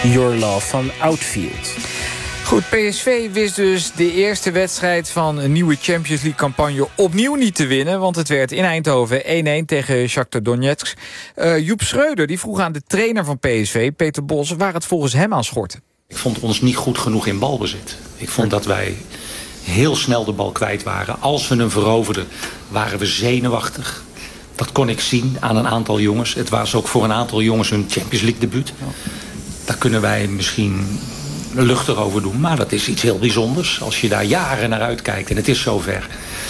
Your Love van Outfield. Goed, PSV wist dus de eerste wedstrijd van een nieuwe Champions League-campagne opnieuw niet te winnen. Want het werd in Eindhoven 1-1 tegen Shakhtar Donetsk. Joep Schreuder die vroeg aan de trainer van PSV, Peter Bos, waar het volgens hem aan schortte. Ik vond ons niet goed genoeg in balbezit. Ik vond dat wij heel snel de bal kwijt waren. Als we hem veroverden, waren we zenuwachtig. Dat kon ik zien aan een aantal jongens. Het was ook voor een aantal jongens hun Champions League debuut. Daar kunnen wij misschien luchtig over doen. Maar dat is iets heel bijzonders. Als je daar jaren naar uitkijkt en het is zover,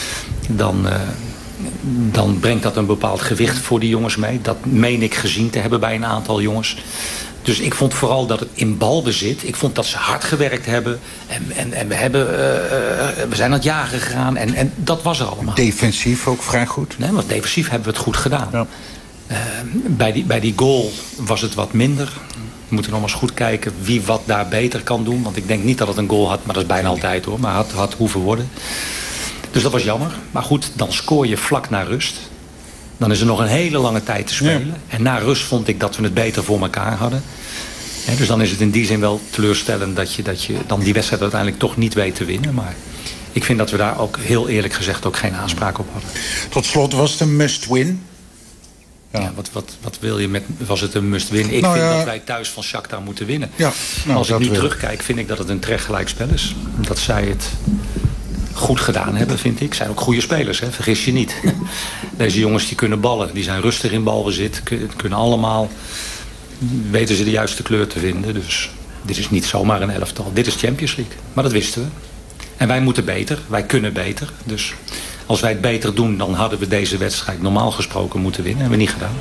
dan brengt dat een bepaald gewicht voor die jongens mee. Dat meen ik gezien te hebben bij een aantal jongens. Dus ik vond vooral dat het in balbezit, ik vond dat ze hard gewerkt hebben. En we zijn aan het jagen gegaan. En dat was er allemaal. Defensief ook vrij goed? Nee, want defensief hebben we het goed gedaan. Ja. Bij die goal was het wat minder. We moeten nog maar eens goed kijken wie wat daar beter kan doen. Want ik denk niet dat het een goal had, maar dat is bijna altijd hoor. Maar had hoeven worden. Dus dat was jammer. Maar goed, dan scoor je vlak na rust. Dan is er nog een hele lange tijd te spelen. Ja. En na rust vond ik dat we het beter voor elkaar hadden. Dus dan is het in die zin wel teleurstellend dat je dan die wedstrijd uiteindelijk toch niet weet te winnen. Maar ik vind dat we daar ook heel eerlijk gezegd ook geen aanspraak op hadden. Tot slot, was het een must-win? Ja, wat wil je met... Was het een must-win? Ik vind dat wij thuis van Shakhtar moeten winnen. Ja, als ik nu terugkijk, vind ik dat het een terecht gelijkspel is. Dat zij het goed gedaan hebben, vind ik. Zijn ook goede spelers, hè? Vergis je niet. Deze jongens die kunnen ballen. Die zijn rustig in balbezit. Kunnen allemaal... Weten ze de juiste kleur te vinden. Dus dit is niet zomaar een elftal. Dit is Champions League. Maar dat wisten we. En wij moeten beter. Wij kunnen beter. Dus als wij het beter doen, dan hadden we deze wedstrijd normaal gesproken moeten winnen. Hebben we niet gedaan.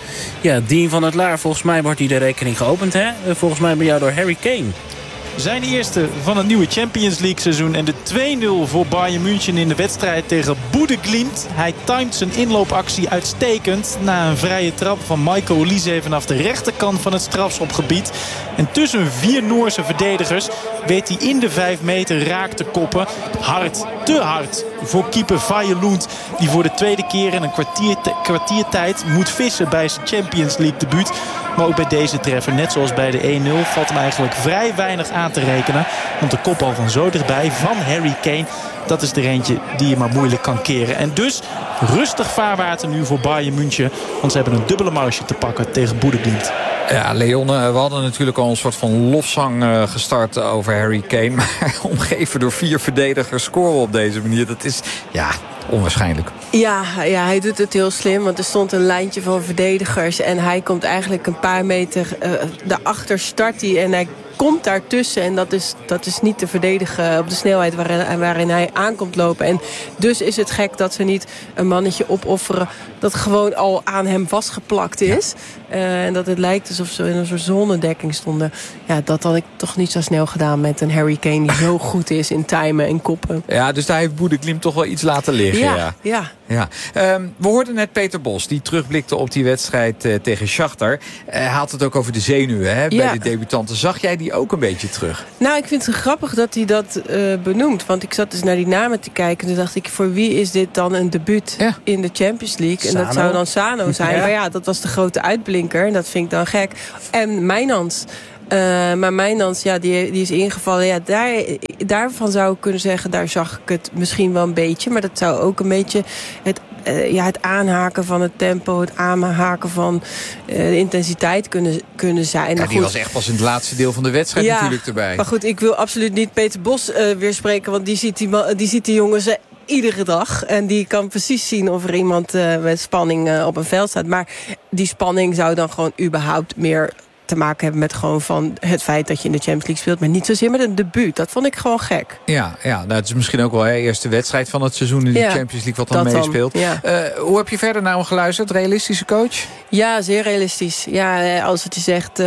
Ja, Dien van het Laar, volgens mij wordt die de rekening geopend, hè? Volgens mij bij jou door Harry Kane. Zijn eerste van het nieuwe Champions League seizoen. En de 2-0 voor Bayern München in de wedstrijd tegen Bodø/Glimt. Hij timed zijn inloopactie uitstekend. Na een vrije trap van Michael Olise vanaf de rechterkant van het strafschopgebied. En tussen 4 Noorse verdedigers weet hij in de 5 meter raak te koppen. Hard, te hard voor keeper Vajelund. Die voor de tweede keer in een kwartiertijd moet vissen bij zijn Champions League debuut. Maar ook bij deze treffer, net zoals bij de 1-0, valt hem eigenlijk vrij weinig aan te rekenen. Want de kopbal van zo dichtbij van Harry Kane, dat is er eentje die je maar moeilijk kan keren. En dus rustig vaarwater nu voor Bayern München. Want ze hebben een dubbele marge te pakken tegen Bodø/Glimt. Ja, Leon, we hadden natuurlijk al een soort van lofzang gestart over Harry Kane. Maar omgeven door 4 verdedigers scoren op deze manier, dat is onwaarschijnlijk. Ja, hij doet het heel slim, want er stond een lijntje van verdedigers. En hij komt eigenlijk een paar meter daarachter start hij en hij komt daartussen. En dat is niet te verdedigen op de snelheid waarin hij aankomt lopen. En dus is het gek dat ze niet een mannetje opofferen dat gewoon al aan hem vastgeplakt is. Ja. En dat het lijkt alsof ze in een soort zonnedekking stonden. Ja, dat had ik toch niet zo snel gedaan met een Harry Kane die zo goed is in timen en koppen. Ja, dus daar heeft Bodø/Glimt toch wel iets laten liggen. Ja. We hoorden net Peter Bos, die terugblikte op die wedstrijd tegen Shakhtar. Hij had het ook over de zenuwen bij de debutanten. Zag jij die ook een beetje terug? Nou, ik vind het grappig dat hij dat benoemt. Want ik zat dus naar die namen te kijken. En toen dacht ik, voor wie is dit dan een debuut in de Champions League? Sano. En dat zou dan Sano zijn. Maar dat was de grote uitblinker. En dat vind ik dan gek. En Mijnans. Maar Mijnans, die is ingevallen. Ja, daarvan zou ik kunnen zeggen, daar zag ik het misschien wel een beetje. Maar dat zou ook een beetje het aanhaken van het tempo, het aanhaken van de intensiteit kunnen zijn. Ja, die was echt pas in het laatste deel van de wedstrijd natuurlijk erbij. Maar goed, ik wil absoluut niet Peter Bos weerspreken, want die ziet die jongens iedere dag. En die kan precies zien of er iemand met spanning op een veld staat. Maar die spanning zou dan gewoon überhaupt meer te maken hebben met gewoon van het feit dat je in de Champions League speelt, maar niet zozeer met een debuut. Dat vond ik gewoon gek. Ja, het is misschien ook wel de eerste wedstrijd van het seizoen in de Champions League wat dan meespeelt. Hoe heb je verder naar hem geluisterd? Realistische coach? Ja, zeer realistisch. Ja, als het je zegt,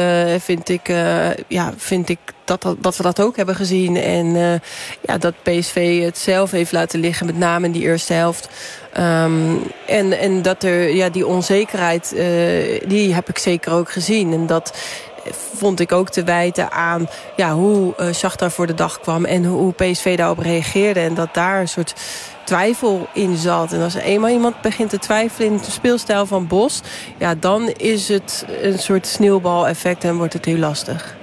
vind ik dat we dat ook hebben gezien. En dat PSV het zelf heeft laten liggen, met name in die eerste helft. En dat er die onzekerheid, die heb ik zeker ook gezien. En dat vond ik ook te wijten aan hoe Shakhtar voor de dag kwam en hoe PSV daarop reageerde. En dat daar een soort twijfel in zat. En als er eenmaal iemand begint te twijfelen in de speelstijl van Bos, dan is het een soort sneeuwbaleffect en wordt het heel lastig.